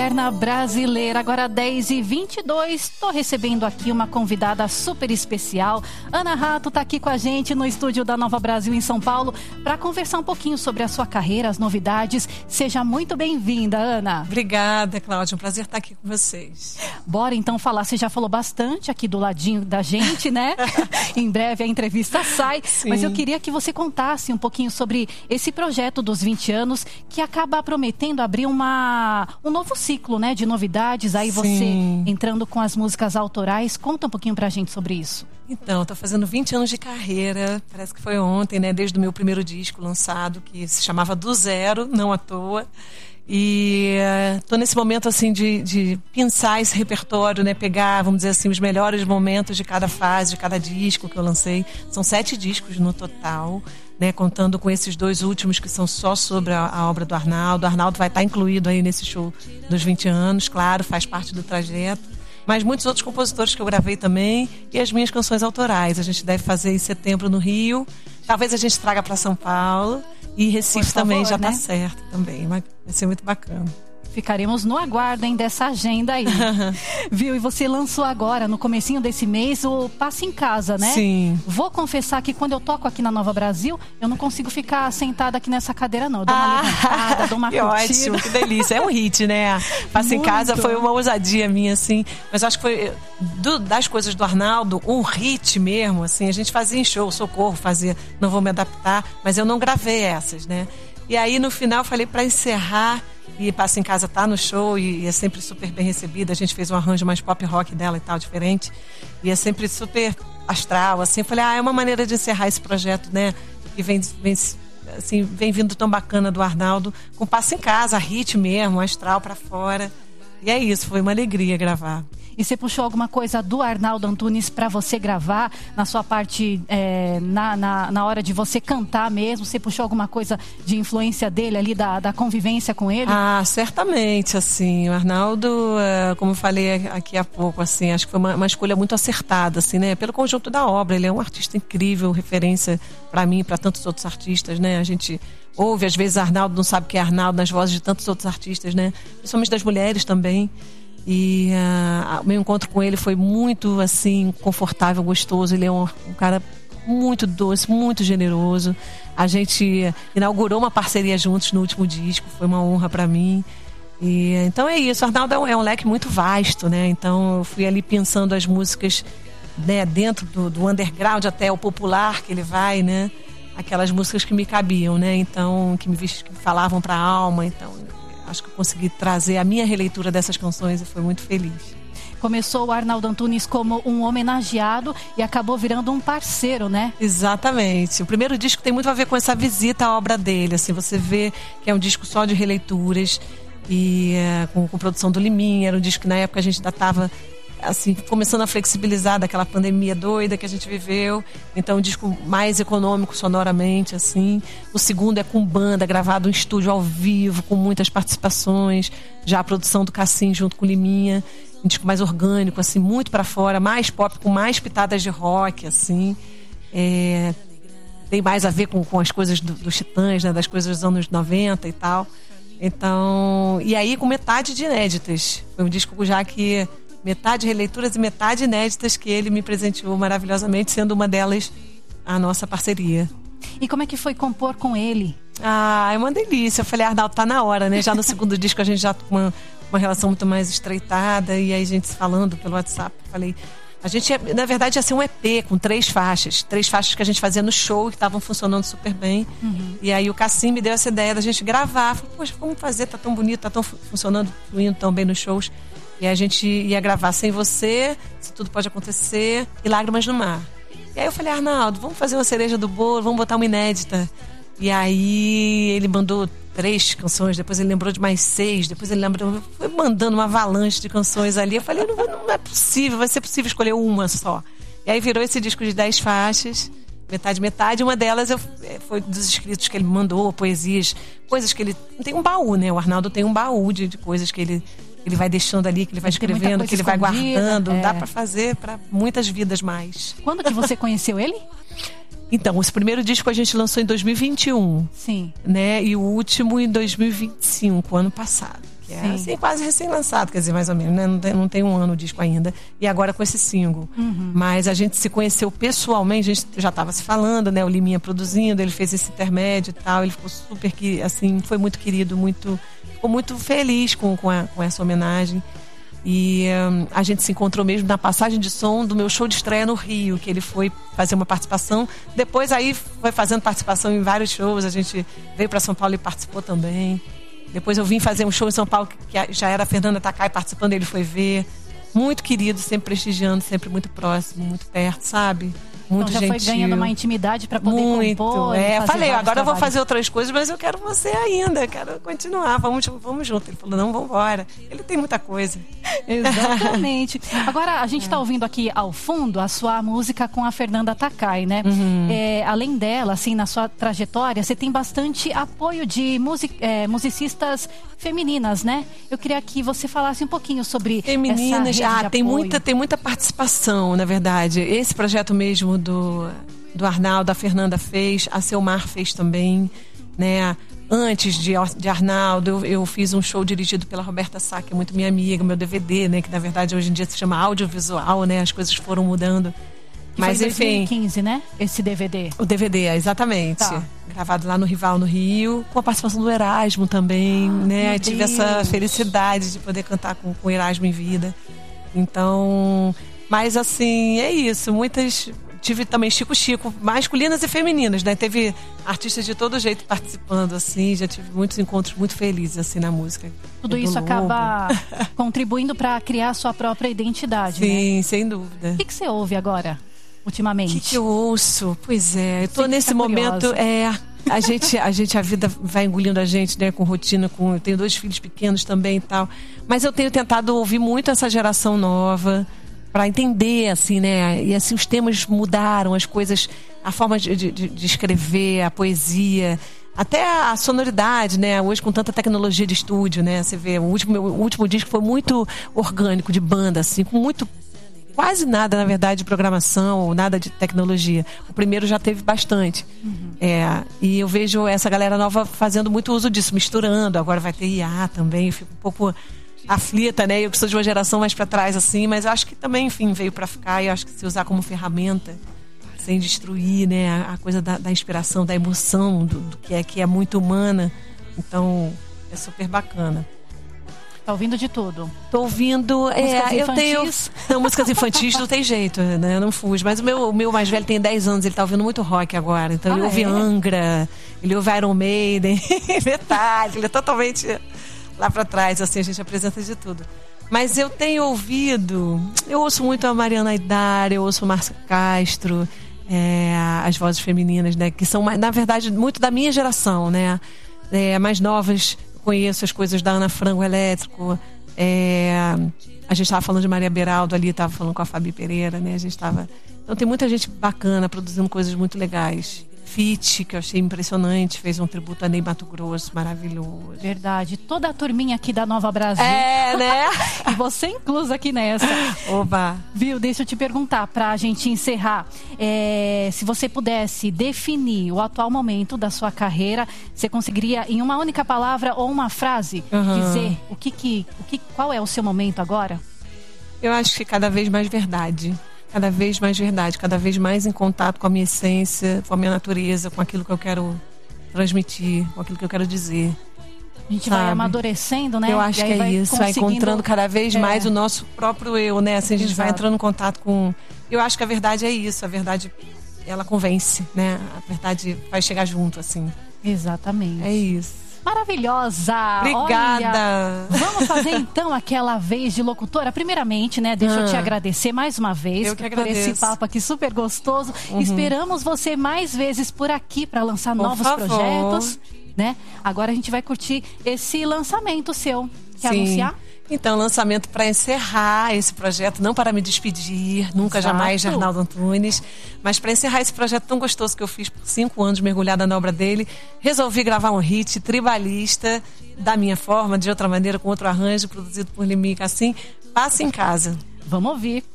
Brasileira, agora 10h22, estou recebendo aqui uma convidada super especial. Ana Rato está aqui com a gente no estúdio da Nova Brasil em São Paulo para conversar um pouquinho sobre a sua carreira, as novidades. Seja muito bem-vinda, Ana. Obrigada, Cláudia, um prazer estar aqui com vocês. Bora então falar, você já falou bastante aqui do ladinho da gente, né? Em breve a entrevista sai, Sim. Mas eu queria que você contasse um pouquinho sobre esse projeto dos 20 anos que acaba prometendo abrir um novo ciclo, né, de novidades, aí você Sim. entrando com as músicas autorais. Conta um pouquinho pra gente sobre isso. Então, estou fazendo 20 anos de carreira, parece que foi ontem, né, desde o meu primeiro disco lançado, que se chamava Do Zero, não à toa. E estou nesse momento assim de pensar esse repertório, né, pegar, vamos dizer assim, os melhores momentos de cada fase, de cada disco que eu lancei. São 7 discos no total, né, contando com esses 2 últimos que são só sobre a obra do Arnaldo. O Arnaldo vai estar incluído aí nesse show dos 20 anos, claro, faz parte do trajeto. Mas muitos outros compositores que eu gravei também e as minhas canções autorais. A gente deve fazer em setembro no Rio. Talvez a gente traga para São Paulo. E Recife também já está certo também. Vai ser muito bacana. Ficaremos no aguardo, hein, dessa agenda aí. Viu? E você lançou agora, no comecinho desse mês, o Passa em Casa, né? Sim. Vou confessar que quando eu toco aqui na Nova Brasil, eu não consigo ficar sentada aqui nessa cadeira, não. Eu dou uma levantada, dou uma que curtida. Ótimo, que delícia. É um hit, né? Passa em Casa foi uma ousadia minha, assim. Mas acho que foi das coisas do Arnaldo, um hit mesmo, assim. A gente fazia em show, Socorro fazia, Não Vou Me Adaptar, mas eu não gravei essas, né? E aí, no final, eu falei pra encerrar. E Passa em Casa tá no show e é sempre super bem recebida. A gente fez um arranjo mais pop rock dela e tal, diferente. E é sempre super astral, assim. Eu falei, é uma maneira de encerrar esse projeto, né? Que vem vindo tão bacana do Arnaldo, com Passa em Casa, hit mesmo, astral pra fora. E é isso, foi uma alegria gravar. E você puxou alguma coisa do Arnaldo Antunes para você gravar na sua parte, na hora de você cantar mesmo? Você puxou alguma coisa de influência dele ali, da convivência com ele? Certamente, assim. O Arnaldo, como eu falei aqui há pouco, assim, acho que foi uma escolha muito acertada, assim, né? Pelo conjunto da obra. Ele é um artista incrível, referência para mim e para tantos outros artistas, né? A gente ouve, às vezes, Arnaldo não sabe o que é Arnaldo nas vozes de tantos outros artistas, né? Principalmente das mulheres também. E o meu encontro com ele foi muito, assim, confortável, gostoso. Ele é um cara muito doce, muito generoso. A gente inaugurou uma parceria juntos no último disco, foi uma honra para mim. E então é isso, o Arnaldo é um leque muito vasto, né? Então eu fui ali pensando as músicas, né, dentro do underground até o popular que ele vai, né? Aquelas músicas que me cabiam, né? Então, que me falavam para a alma, então acho que eu consegui trazer a minha releitura dessas canções e foi muito feliz. Começou o Arnaldo Antunes como um homenageado e acabou virando um parceiro, né? Exatamente. O primeiro disco tem muito a ver com essa visita à obra dele. Assim, você vê que é um disco só de releituras e com produção do Liminha. Era um disco que na época a gente ainda estava assim, começando a flexibilizar daquela pandemia doida que a gente viveu. Então, um disco mais econômico sonoramente, assim. O segundo é com banda, gravado em estúdio ao vivo, com muitas participações. Já a produção do Cassim junto com o Liminha. Um disco mais orgânico, assim, muito pra fora, mais pop, com mais pitadas de rock, assim. Tem mais a ver com as coisas dos Titãs, né? Das coisas dos anos 90 e tal. Então, e aí com metade de inéditas. Foi um disco já que metade releituras e metade inéditas que ele me presenteou maravilhosamente, sendo uma delas a nossa parceria. E como é que foi compor com ele? É uma delícia. Eu falei, Arnaldo, tá na hora, né? Já no segundo disco a gente já com uma relação muito mais estreitada, e aí a gente se falando pelo WhatsApp, falei, a gente, na verdade, ia ser um EP com 3 faixas que a gente fazia no show, que estavam funcionando super bem. Uhum. E aí o Cassim me deu essa ideia da gente gravar. Falei, poxa, vamos fazer, tá tão bonito, tá tão funcionando, fluindo tão bem nos shows. E a gente ia gravar Sem Você, Se Tudo Pode Acontecer e Lágrimas no Mar. E aí eu falei, Arnaldo, vamos fazer uma cereja do bolo, vamos botar uma inédita. E aí ele mandou 3 canções, depois ele lembrou de mais 6, depois ele lembrou, foi mandando uma avalanche de canções ali. Eu falei, não é possível, vai ser possível escolher uma só. E aí virou esse disco de 10 faixas, metade. Uma delas foi dos escritos que ele me mandou, poesias, coisas que ele... Tem um baú, né? O Arnaldo tem um baú de coisas que ele vai deixando ali, que ele vai escrevendo, que ele vai guardando. Dá pra fazer pra muitas vidas mais. Quando que você conheceu ele? Então, esse primeiro disco a gente lançou em 2021. Sim. Né? E o último em 2025, ano passado. que é assim, quase recém-lançado, quer dizer, mais ou menos, né? Não tem um ano o disco ainda. E agora com esse single. Mas a gente se conheceu pessoalmente, a gente já estava se falando, né? O Liminha produzindo, ele fez esse intermédio e tal. Ele ficou super, assim, foi muito querido, ficou muito feliz com essa homenagem. E a gente se encontrou mesmo na passagem de som do meu show de estreia no Rio, que ele foi fazer uma participação. Depois aí foi fazendo participação em vários shows. A gente veio para São Paulo e participou também. Depois eu vim fazer um show em São Paulo que já era a Fernanda Takai participando, ele foi ver. Muito querido, sempre prestigiando, sempre muito próximo, muito perto, sabe? Muito então já gentil. Foi ganhando uma intimidade para poder compor. Falei, agora eu vou fazer outras coisas, mas eu quero você ainda, quero continuar, vamos junto. Ele falou, não, vamos embora. Ele tem muita coisa. Exatamente. Agora, a gente está ouvindo aqui ao fundo a sua música com a Fernanda Takai, né? Além dela, assim, na sua trajetória, você tem bastante apoio de musicistas femininas, né? Eu queria que você falasse um pouquinho sobre femininas. Essa rede de tem muita participação, na verdade. Esse projeto mesmo do Arnaldo, a Fernanda fez, a Selmar fez também, né? Antes de Arnaldo, eu fiz um show dirigido pela Roberta Sá, que é muito minha amiga, meu DVD, né? Que na verdade hoje em dia se chama audiovisual, né? As coisas foram mudando. Mas foi em 2015, né? Esse DVD. O DVD, exatamente. Tá. Gravado lá no Rival, no Rio, com a participação do Erasmo também, né? Tive essa felicidade de poder cantar com o Erasmo em vida. Então, mas assim, é isso. Tive também Chico, masculinas e femininas, né? Teve artistas de todo jeito participando, assim. Já tive muitos encontros muito felizes, assim, na música. Tudo isso acaba contribuindo para criar a sua própria identidade, Sim, né? sem dúvida. O que você ouve agora, ultimamente? O que eu ouço? Pois é, eu tô nesse momento... A vida vai engolindo a gente, né? Com rotina, eu tenho 2 filhos pequenos também e tal. Mas eu tenho tentado ouvir muito essa geração nova, para entender, assim, né? E assim, os temas mudaram, as coisas, a forma de escrever, a poesia, até a sonoridade, né? Hoje, com tanta tecnologia de estúdio, né? Você vê, o último disco foi muito orgânico, de banda, assim, com quase nada, na verdade, de programação ou nada de tecnologia. O primeiro já teve bastante. E eu vejo essa galera nova fazendo muito uso disso, misturando. Agora vai ter IA também, eu fico um pouco aflita, né? Eu que sou de uma geração mais para trás, assim, mas eu acho que também, enfim, veio para ficar. E eu acho que se usar como ferramenta, sem destruir, né? A coisa da inspiração, da emoção, do que é muito humana. Então, é super bacana. Tá ouvindo de tudo? Tô ouvindo... músicas infantis não tem jeito, né? Eu não fujo. Mas o meu mais velho tem 10 anos, ele tá ouvindo muito rock agora. Então ele ouve Angra, ele ouve Iron Maiden, Metallica, ele é totalmente lá pra trás, assim, a gente apresenta de tudo. Mas eu ouço muito a Mariana Aidar, eu ouço o Márcio Castro, as vozes femininas, né? Que são, na verdade, muito da minha geração, né? Mais novas, conheço as coisas da Ana Frango Elétrico, a gente estava falando de Maria Beraldo ali, estava falando com a Fabi Pereira, né? Então tem muita gente bacana produzindo coisas muito legais. Fit, que eu achei impressionante, fez um tributo a Ney Mato Grosso, maravilhoso. Verdade, toda a turminha aqui da Nova Brasil. Né? E você inclusa aqui nessa. Oba! Viu, deixa eu te perguntar, pra gente encerrar, se você pudesse definir o atual momento da sua carreira, você conseguiria, em uma única palavra ou uma frase, dizer qual é o seu momento agora? Eu acho que cada vez mais verdade. Cada vez mais verdade, cada vez mais em contato com a minha essência, com a minha natureza, com aquilo que eu quero transmitir, com aquilo que eu quero dizer. A gente vai amadurecendo, né? Eu acho que é isso, vai encontrando cada vez mais o nosso próprio eu, né? Assim, a gente vai entrando em contato com... Eu acho que a verdade é isso, a verdade, ela convence, né? A verdade vai chegar junto, assim. Exatamente. É isso. Maravilhosa! Obrigada! Olha, vamos fazer então aquela vez de locutora. Primeiramente, né, deixa eu te agradecer mais uma vez por esse papo aqui super gostoso. Esperamos você mais vezes por aqui para lançar novos projetos, né? Agora a gente vai curtir esse lançamento seu. Quer anunciar? Então, lançamento para encerrar esse projeto, não para me despedir, nunca, jamais, de Arnaldo Antunes, mas para encerrar esse projeto tão gostoso que eu fiz por 5 anos, mergulhada na obra dele, resolvi gravar um hit tribalista, da minha forma, de outra maneira, com outro arranjo, produzido por Liminha, assim, Passa em Casa. Vamos ouvir.